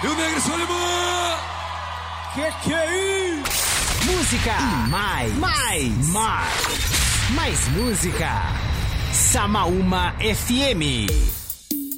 E o Negro Solimã! Que é isso? Música e mais música. Samaúma FM.